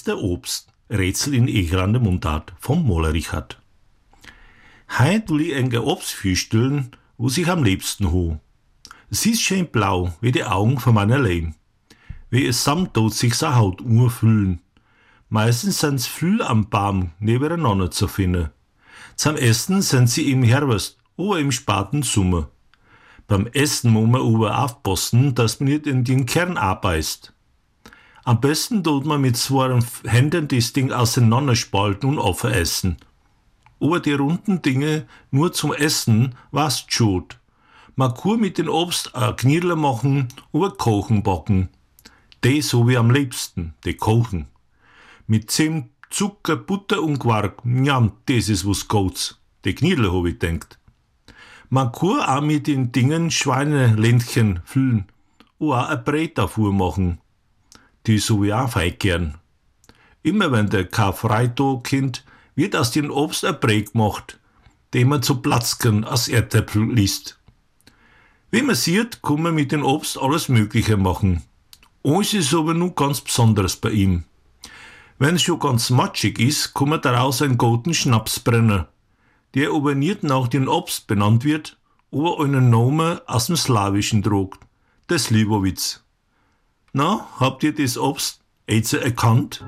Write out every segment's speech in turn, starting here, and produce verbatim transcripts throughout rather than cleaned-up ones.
beste Obst, Rätsel in egerande Mundart vom Moller Richard. Heut will ich ein Obst vorstellen, was ich am liebsten ho. Es ist schön blau, wie die Augen von meiner Lehm. Wie es samtot sich sa Haut urfüllen. Meistens sind's viel am Baum nebeneinander zu finden. Zum Essen sind sie im Herbst oder im späten Sommer. Beim Essen muss man aber aufpassen, dass man nicht in den Kern abbeißt. Am besten tut man mit zwei Händen das Ding auseinanderspalten und aufessen. Aber die runden Dinge nur zum Essen was schon. Man kann mit dem Obst ein Knirle machen oder Kochen backen. Die so wie am liebsten, die Kochen. Mit Zimt, Zucker, Butter und Quark, ja, das ist was Gutes. Die Knirle hab ich denkt. Man kann auch mit den Dingen Schweineländchen füllen oder auch ein Brät davor machen. Die so wie auch fein gern. Immer wenn der Karfreitag kommt, wird aus dem Obst ein Brät gemacht, den man zu Platzken aus Erdäpfel liest. Wie man sieht, kann man mit dem Obst alles Mögliche machen. Eins ist aber nur ganz Besonderes bei ihm. Wenn es schon ganz matschig ist, kann man daraus einen guten Schnaps brennen, der aber nicht nach dem Obst benannt wird, aber einen Namen aus dem Slawischen trägt, der Slivovitz. Na, habt ihr das Obst jetzt erkannt?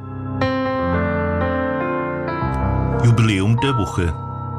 Jubiläum der Woche.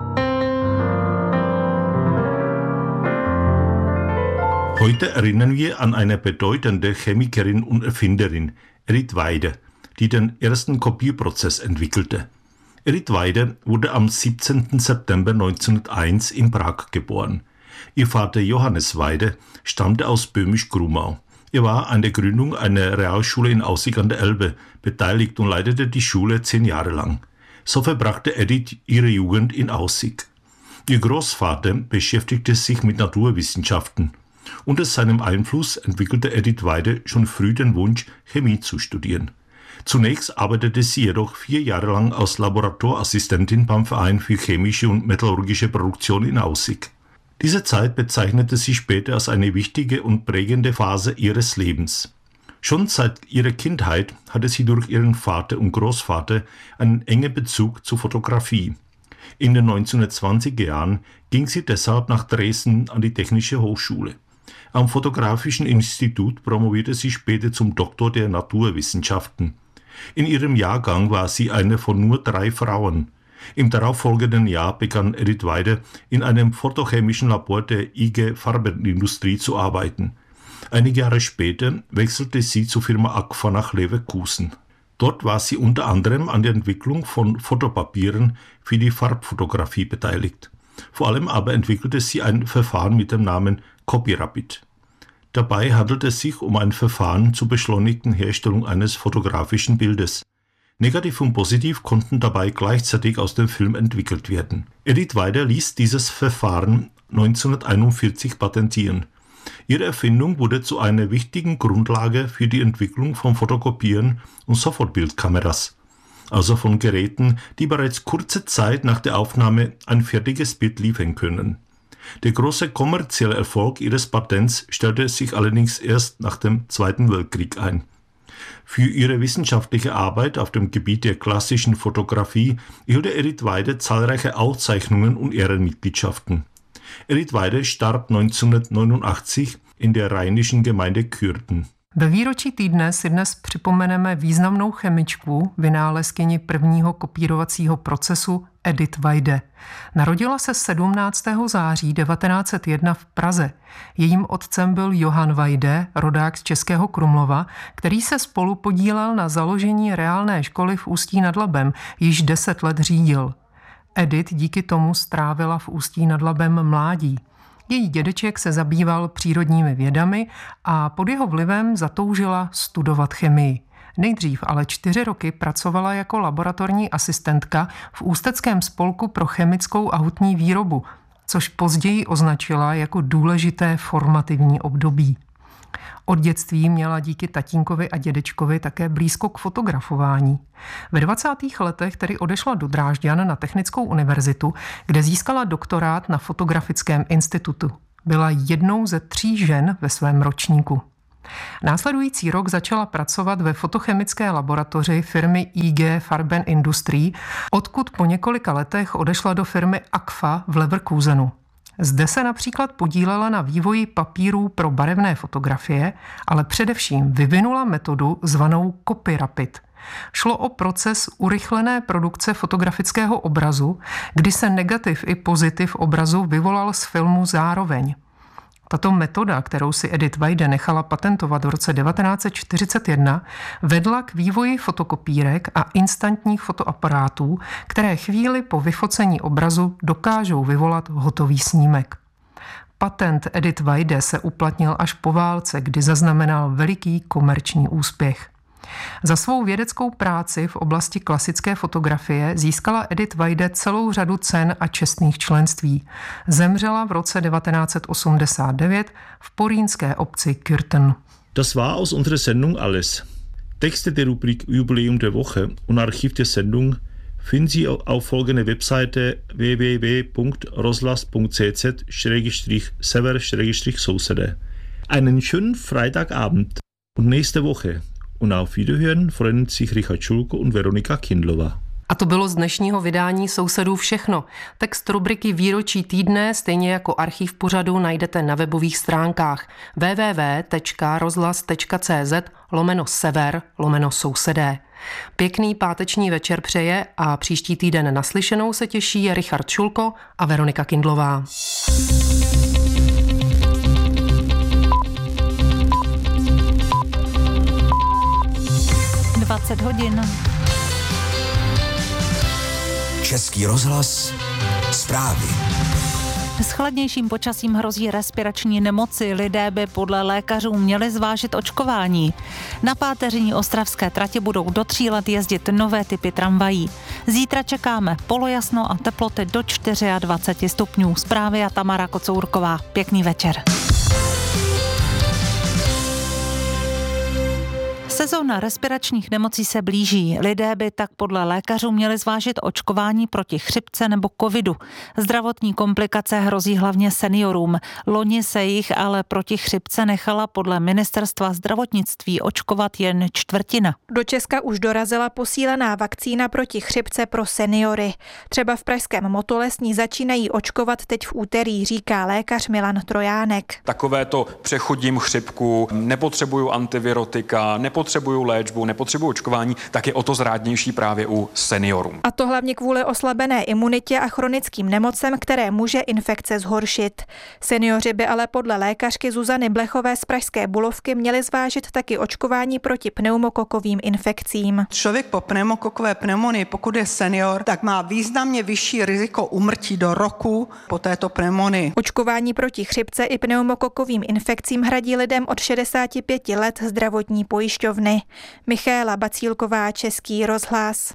Heute erinnern wir an eine bedeutende Chemikerin und Erfinderin, Edith Weide, die den ersten Kopierprozess entwickelte. Edith Weide wurde am siebzehnten September neunzehnhunderteins in Prag geboren. Ihr Vater Johannes Weide stammte aus Böhmisch-Grumau. Er war an der Gründung einer Realschule in Aussig an der Elbe beteiligt und leitete die Schule zehn Jahre lang. So verbrachte Edith ihre Jugend in Aussig. Ihr Großvater beschäftigte sich mit Naturwissenschaften. Unter seinem Einfluss entwickelte Edith Weide schon früh den Wunsch, Chemie zu studieren. Zunächst arbeitete sie jedoch vier Jahre lang als Laboratorieassistentin beim Verein für chemische und metallurgische Produktion in Aussig. Diese Zeit bezeichnete sie später als eine wichtige und prägende Phase ihres Lebens. Schon seit ihrer Kindheit hatte sie durch ihren Vater und Großvater einen engen Bezug zur Fotografie. In den neunzehnhundertzwanziger Jahren ging sie deshalb nach Dresden an die Technische Hochschule. Am Fotografischen Institut promovierte sie später zum Doktor der Naturwissenschaften. In ihrem Jahrgang war sie eine von nur drei Frauen. Im darauffolgenden Jahr begann Edith Weide in einem photochemischen Labor der I G Farbenindustrie zu arbeiten. Einige Jahre später wechselte sie zur Firma Agfa nach Leverkusen. Dort war sie unter anderem an der Entwicklung von Fotopapieren für die Farbfotografie beteiligt. Vor allem aber entwickelte sie ein Verfahren mit dem Namen Copyrapid. Dabei handelt es sich um ein Verfahren zur beschleunigten Herstellung eines fotografischen Bildes. Negativ und Positiv konnten dabei gleichzeitig aus dem Film entwickelt werden. Edith Weide ließ dieses Verfahren neunzehnhunderteinundvierzig patentieren. Ihre Erfindung wurde zu einer wichtigen Grundlage für die Entwicklung von Fotokopieren und Sofortbildkameras, also von Geräten, die bereits kurze Zeit nach der Aufnahme ein fertiges Bild liefern können. Der große kommerzielle Erfolg ihres Patents stellte sich allerdings erst nach dem Zweiten Weltkrieg ein. Für ihre wissenschaftliche Arbeit auf dem Gebiet der klassischen Fotografie erhielt Edith Weide zahlreiche Auszeichnungen und Ehrenmitgliedschaften. Edith Weide starb neunzehnhundertneunundachtzig in der rheinischen Gemeinde Kürten. Ve výročí týdne si dnes připomeneme významnou chemičku, vynálezkyni prvního kopírovacího procesu Edith Weide. Narodila se sedmnáctého září devatenáct set jedna v Praze. Jejím otcem byl Johann Weide, rodák z Českého Krumlova, který se spolu podílel na založení reálné školy v Ústí nad Labem, již deset let řídil. Edith díky tomu strávila v Ústí nad Labem mládí. Její dědeček se zabýval přírodními vědami a pod jeho vlivem zatoužila studovat chemii. Nejdřív ale čtyři roky pracovala jako laboratorní asistentka v Ústeckém spolku pro chemickou a hutní výrobu, což později označila jako důležité formativní období. Od dětství měla díky tatínkovi a dědečkovi také blízko k fotografování. Ve dvacátých letech tedy odešla do Drážďan na Technickou univerzitu, kde získala doktorát na Fotografickém institutu. Byla jednou ze tří žen ve svém ročníku. Následující rok začala pracovat ve fotochemické laboratoři firmy I G Farben Industrie, odkud po několika letech odešla do firmy Agfa v Leverkusenu. Zde se například podílela na vývoji papírů pro barevné fotografie, ale především vyvinula metodu zvanou CopyRapid. Šlo o proces urychlené produkce fotografického obrazu, kdy se negativ i pozitiv obrazu vyvolal z filmu zároveň. Tato metoda, kterou si Edith Weide nechala patentovat v roce devatenáct set čtyřicet jedna, vedla k vývoji fotokopírek a instantních fotoaparátů, které chvíli po vyfocení obrazu dokážou vyvolat hotový snímek. Patent Edith Weide se uplatnil až po válce, kdy zaznamenal veliký komerční úspěch. Za svou vědeckou práci v oblasti klasické fotografie získala Edith Weide celou řadu cen a čestných členství. Zemřela v roce devatenáct set osmdesát devět v porýnské obci Kürten. Das war aus unserer Sendung alles. Texte der Rubrik Jubiläum der Woche und Archiv der Sendung finden Sie auf folgender Webseite w w w punkt rozhlas punkt c z sever sousede. Einen schönen Freitagabend und nächste Woche. Und auf Wiederhören freuen sich Richard Schulko und Veronika Kindlová. A to bylo z dnešního vydání Sousedů všechno. Text rubriky Výročí týdne, stejně jako archiv pořadu, najdete na webových stránkách w w w tečka rozhlas tečka c z lomeno sever lomeno sousedé. Pěkný páteční večer přeje a příští týden naslyšenou se těší Richard Šulko a Veronika Kindlová. dvacet hodin. Český rozhlas, zprávy. S chladnějším počasím hrozí respirační nemoci. Lidé by podle lékařů měli zvážit očkování. Na páteřní ostravské trati budou do tří let jezdit nové typy tramvají. Zítra čekáme polojasno a teploty do dvacet čtyři stupňů. Zprávy a Tamara Kocourková. Pěkný večer. Sezóna respiračních nemocí se blíží. Lidé by tak podle lékařů měli zvážit očkování proti chřipce nebo covidu. Zdravotní komplikace hrozí hlavně seniorům. Loni se jich ale proti chřipce nechala podle ministerstva zdravotnictví očkovat jen čtvrtina. Do Česka už dorazila posílená vakcína proti chřipce pro seniory. Třeba v pražském Motolesní začínají očkovat teď v úterý, říká lékař Milan Trojánek. Takovéto přechodím chřipku, nepotřebuju antivirotika, nepotřebuju léčbu, nepotřebuju očkování, tak je o to zrádnější právě u seniorů. A to hlavně kvůli oslabené imunitě a chronickým nemocem, které může infekce zhoršit. Seniori by ale podle lékařky Zuzany Blechové z pražské Bulovky měli zvážit taky očkování proti pneumokokovým infekcím. Člověk po pneumokokové pneumonii, pokud je senior, tak má významně vyšší riziko úmrtí do roku po této pneumonii. Očkování proti chřipce i pneumokokovým infekcím hradí lidem od šedesáti pěti let zdravotní pojišťovny. Michaela Bacílková, Český rozhlas.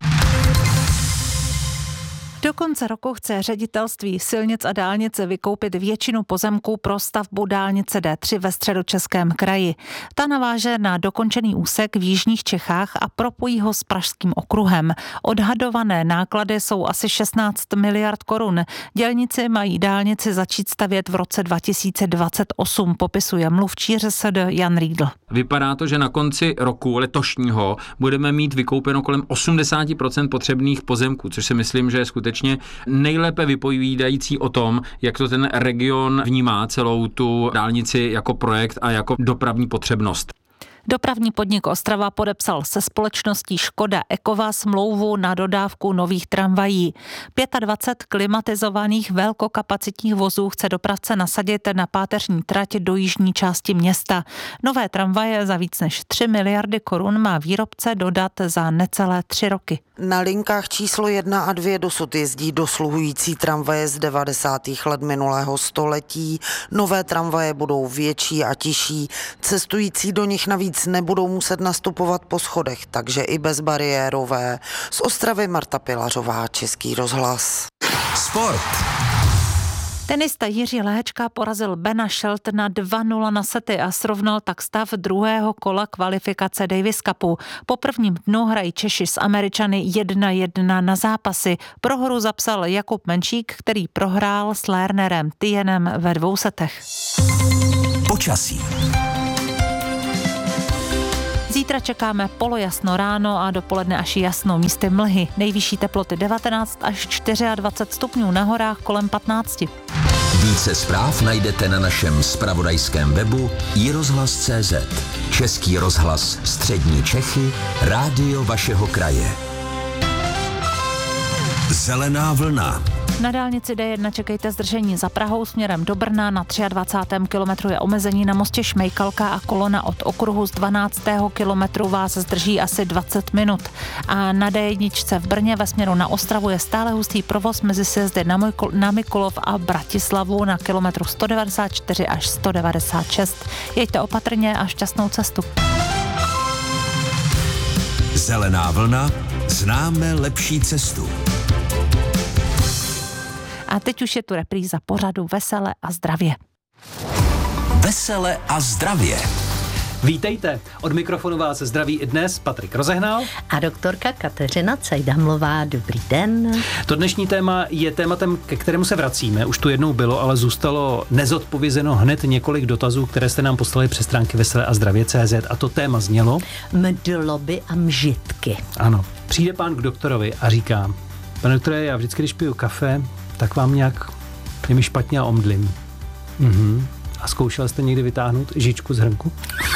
Do konce roku chce ředitelství silnic a dálnice vykoupit většinu pozemků pro stavbu dálnice D tři ve Středočeském kraji. Ta naváže na dokončený úsek v jižních Čechách a propojí ho s Pražským okruhem. Odhadované náklady jsou asi šestnáct miliard korun. Dělníci mají dálnici začít stavět v roce dva tisíce dvacet osm, popisuje mluvčí ŘSD Jan Riedl. Vypadá to, že na konci roku letošního budeme mít vykoupeno kolem osmdesát procent potřebných pozemků, což si myslím, že je skutečně nejlépe vypovídající o tom, jak to ten region vnímá celou tu dálnici jako projekt a jako dopravní potřebnost. Dopravní podnik Ostrava podepsal se společností Škoda Ekova smlouvu na dodávku nových tramvají. dvacet pět klimatizovaných velkokapacitních vozů chce dopravce nasadit na páteřní trať do jižní části města. Nové tramvaje za víc než tři miliardy korun má výrobce dodat za necelé tři roky. Na linkách číslo jedna a dvě dosud jezdí dosluhující tramvaje z devadesátých let minulého století. Nové tramvaje budou větší a tižší. Cestující do nich navíc nebudou muset nastupovat po schodech, takže i bezbariérové. Z Ostravy Marta Pilařová, Český rozhlas. Sport. Tenista Jiří Lehečka porazil Bena Sheltona dva nula na sety a srovnal tak stav druhého kola kvalifikace Davis Cupu. Po prvním dnu hrají Češi s Američany jedna jedna na zápasy. Prohru zapsal Jakub Menšík, který prohrál s Lernerem Tienem ve dvou setech. Počasí. Zítra čekáme polojasno ráno a dopoledne až jasno, místy mlhy. Nejvyšší teploty devatenáct až dvacet čtyři stupňů, na horách kolem patnáct. Více zpráv najdete na našem zpravodajském webu i rozhlas tečka cé zet. Český rozhlas Střední Čechy, rádio vašeho kraje. Zelená vlna. Na dálnici D jedna čekejte zdržení za Prahou směrem do Brna, na dvacátém třetím kilometru je omezení na mostě Šmejkalka a kolona od okruhu z dvanáctého kilometru vás zdrží asi dvacet minut. A na D jedna v Brně ve směru na Ostravu je stále hustý provoz mezi sjezdy na, Mojko, na Mikulov a Bratislavu na kilometru sto devadesát čtyři až sto devadesát šest. Jeďte opatrně a šťastnou cestu. Zelená vlna, známe lepší cestu. A teď už je tu repríza pořadu Vesele a zdravě. Vesele a zdravě. Vítejte, od mikrofonu vás zdraví i dnes Patrik Rozehnal a doktorka Kateřina Cajdhamlová. Dobrý den. To dnešní téma je tématem, ke kterému se vracíme. Už tu jednou bylo, ale zůstalo nezodpovězeno hned několik dotazů, které jste nám poslali přes stránky vesele a zdravě tečka cé zet a to téma znělo mdloby a mžitky. Ano, přijde pán k doktorovi a říká: pane doktore, já vždycky, když piju kafe, tak vám nějak je mi špatně a omdlím. Mhm. A zkoušel jste někdy vytáhnout žičku z hrnku?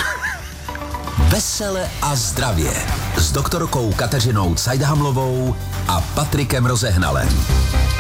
Vesele a zdravě s doktorkou Kateřinou Cajdhamlovou a Patrikem Rozehnalem.